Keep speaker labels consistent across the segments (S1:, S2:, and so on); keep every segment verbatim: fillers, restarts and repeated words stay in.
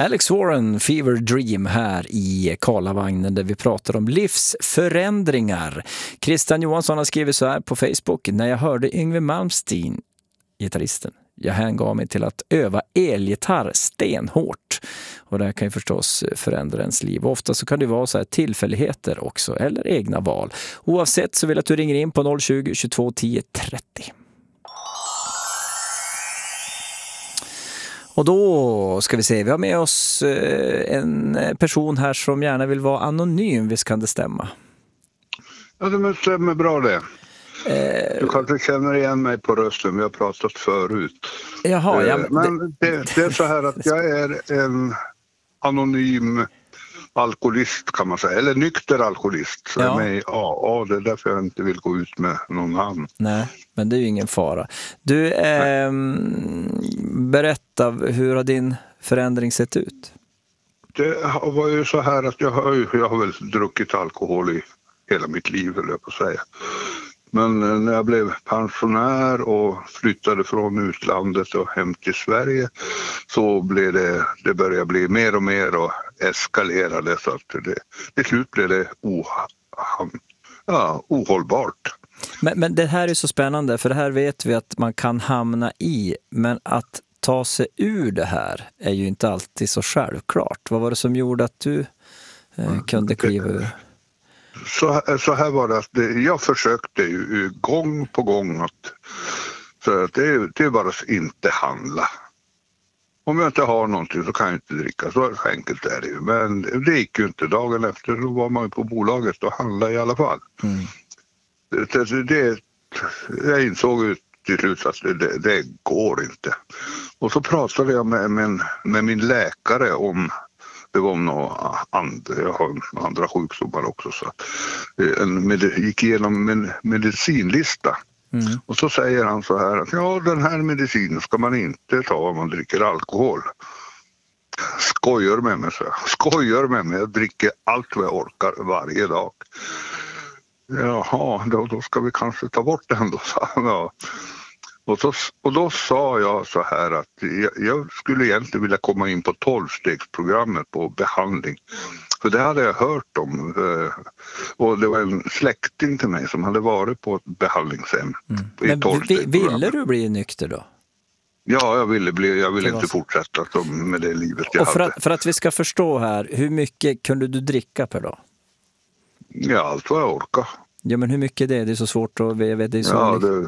S1: Alex Warren, Fever Dream här i Karlavagnen där vi pratar om livsförändringar. Christian Johansson har skrivit så här på Facebook: när jag hörde Yngwie Malmsteen, gitarristen, jag hängav mig till att öva elgitarr stenhårt. Och det här kan ju förstås förändra ens liv. Ofta så kan det vara så här tillfälligheter också, eller egna val. Oavsett så vill jag att du ringer in på noll tjugo, tjugotvå, tio, trettio. Och då ska vi se, vi har med oss en person här som gärna vill vara anonym, visst kan det stämma?
S2: Ja, det stämmer bra det. Du kanske känner igen mig på rösten, vi har pratat förut.
S1: Jaha, ja,
S2: men det, det är så här att jag är en anonym alkoholist kan man säga, eller nykter alkoholist. Så ja. Med A A, det är därför jag inte vill gå ut med någon namn.
S1: Nej, men det är ju ingen fara. Du, eh, berätta, hur har din förändring sett ut?
S2: Det var ju så här att jag har, jag har väl druckit alkohol i hela mitt liv, höll jag på att säga. Men när jag blev pensionär och flyttade från utlandet och hem till Sverige så blev det, det började bli mer och mer och eskalerade så att det, till slut blev det oh, ja, ohållbart.
S1: Men, men det här är så spännande, för det här vet vi att man kan hamna i, men att ta sig ur det här är ju inte alltid så självklart. Vad var det som gjorde att du eh, kunde kliva ur?
S2: Så, så här var det att det, jag försökte ju gång på gång att, så att det, det är bara att inte handla. Om jag inte har någonting så kan jag inte dricka, så enkelt är det ju. Men det gick ju inte. Dagen efter så var man ju på bolaget och handlade i alla fall. Mm. Det, det, jag insåg ju till slut att det, det går inte. Och så pratade jag med, med, med min läkare om det var om några andra, jag har andra sjukdomar också. Så en med, gick igenom en medicinlista. Mm. Och så säger han så här att ja, den här medicinen ska man inte ta om man dricker alkohol. Skojar med mig, så jag. Skojar med mig, jag dricker allt vad jag orkar varje dag. Jaha, då, då ska vi kanske ta bort den då, sa han. Ja. Och, så, och då sa jag så här att jag, jag skulle egentligen vilja komma in på tolvstegsprogrammet på behandling. För det hade jag hört om. Och det var en släkting till mig som hade varit på ett behandlingshem. Mm.
S1: Men vi, ville du bli nykter då?
S2: Ja, jag ville, bli, jag ville inte fortsätta som med det livet jag
S1: och för
S2: hade.
S1: Att, för att vi ska förstå här, hur mycket kunde du dricka per dag?
S2: Ja, allt vad jag orkar.
S1: Ja, men hur mycket det är? Det är så svårt att veta. Det är så
S2: ja, det,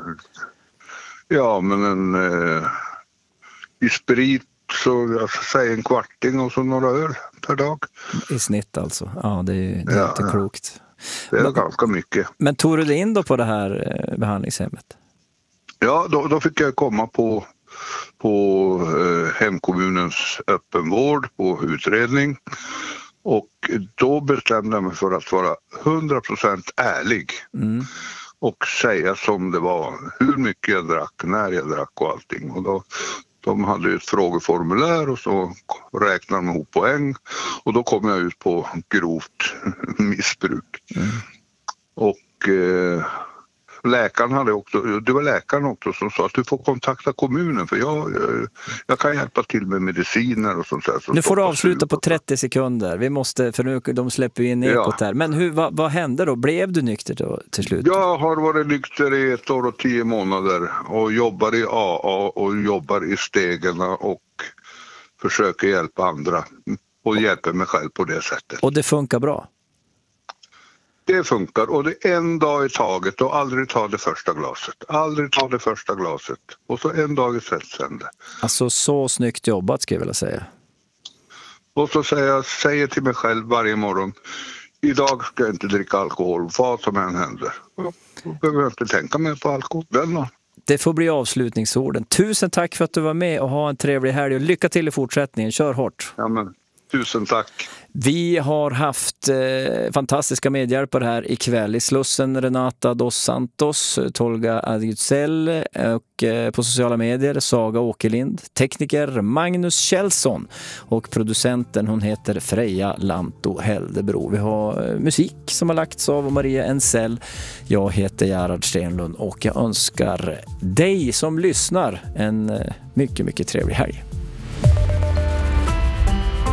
S2: ja, men en, eh, i sprit så jag säger en kvarting och så några öl per dag.
S1: I snitt alltså. Ja, det är, det är
S2: ja,
S1: inte klokt.
S2: Det är
S1: men,
S2: ganska mycket.
S1: Men tog du dig in då på det här eh, behandlingshemmet?
S2: Ja, då, då fick jag komma på, på eh, hemkommunens öppenvård på utredning. Och då bestämde jag mig för att vara hundra procent ärlig. Mm. Och säga som det var, hur mycket jag drack, när jag drack och allting. Och då, de hade ett frågeformulär och så räknade de ihop poäng. Och då kom jag ut på grovt missbruk. Mm. Och eh, läkaren hade också, det var läkaren också som sa att du får kontakta kommunen för jag, jag, jag kan hjälpa till med mediciner och sånt där. Så
S1: nu får du avsluta på trettio sekunder. Vi måste, för nu de släpper ju in ekot här. Men hur, vad, vad hände då? Blev du nykter då till slut?
S2: Jag har varit nykter i ett år och tio månader och jobbar i A A och jobbar i Stegarna och försöker hjälpa andra och hjälper mig själv på det sättet.
S1: Och det funkar bra?
S2: Det funkar och det är en dag i taget och aldrig ta det första glaset. Aldrig ta det första glaset. Och så en dag i sänder.
S1: Alltså så snyggt jobbat ska jag vilja säga.
S2: Och så säger jag säger till mig själv varje morgon. Idag ska jag inte dricka alkohol, vad som än händer. Då behöver jag inte tänka mer på alkohol.
S1: Det får bli avslutningsorden. Tusen tack för att du var med och ha en trevlig helg och lycka till i fortsättningen. Kör hårt.
S2: Ja, men, tusen tack.
S1: Vi har haft eh, fantastiska medhjälpare här ikväll. I Slussen Renata dos Santos, Tolga Adjutsell och eh, på sociala medier Saga Åkerlind. Tekniker Magnus Kjellson och producenten hon heter Freja Lanto Heldebro. Vi har eh, musik som har lagts av Maria Ensell. Jag heter Gerhard Stenlund och jag önskar dig som lyssnar en eh, mycket, mycket trevlig helg.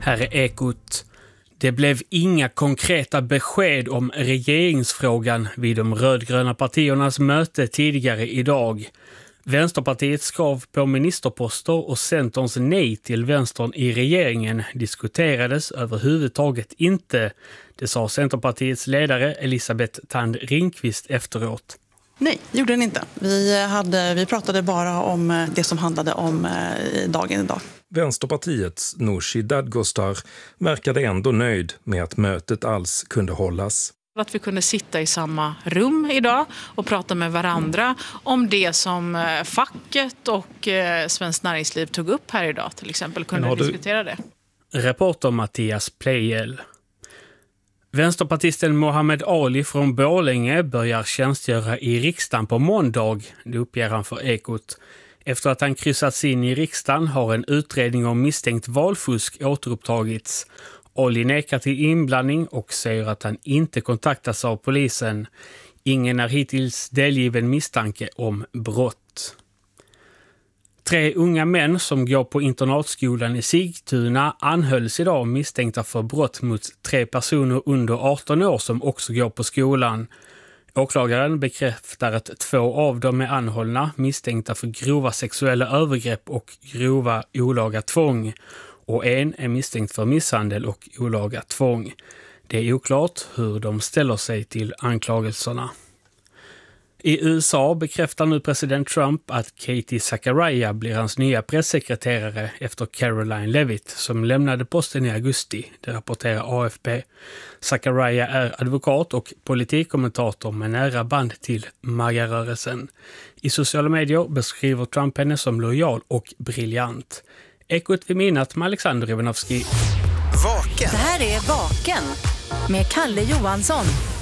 S3: Här är Ekot. Det blev inga konkreta besked om regeringsfrågan vid de rödgröna partiernas möte tidigare idag. Vänsterpartiets krav på ministerposter och Centerns nej till vänstern i regeringen diskuterades överhuvudtaget inte. Det sa Centerpartiets ledare Elisabeth Thand Ringqvist efteråt.
S4: Nej, gjorde den inte. Vi, hade, vi pratade bara om det som handlade om dagen idag.
S5: Vänsterpartiets Nooshi Dadgostar verkade ändå nöjd med att mötet alls kunde hållas.
S6: Att vi kunde sitta i samma rum idag och prata med varandra om det som facket och Svenskt Näringsliv tog upp här idag till exempel. Kunde du... diskutera det.
S3: Reporter Mattias Plejel. Vänsterpartisten Mohammed Ali från Borlänge börjar tjänstgöra i riksdagen på måndag. Det uppger han för Ekot. Efter att han kryssats in i riksdagen har en utredning om misstänkt valfusk återupptagits. Ali nekar till inblandning och säger att han inte kontaktas av polisen. Ingen är hittills delgiven misstanke om brott. Tre unga män som går på internatskolan i Sigtuna anhölls idag misstänkta för brott mot tre personer under arton år som också går på skolan. Åklagaren bekräftar att två av dem är anhållna misstänkta för grova sexuella övergrepp och grova olaga tvång. Och en är misstänkt för misshandel och olaga tvång. Det är oklart hur de ställer sig till anklagelserna. I U S A bekräftar nu president Trump att Katie Zachariah blir hans nya pressekreterare efter Caroline Levitt som lämnade posten i augusti, det rapporterar A F P. Zachariah är advokat och politikkommentator med nära band till MAGA-rörelsen. I sociala medier beskriver Trump henne som lojal och briljant. Ekot vid midnatt med Alexander Ivanovski.
S7: Vaken. Det här är Vaken med Kalle Johansson.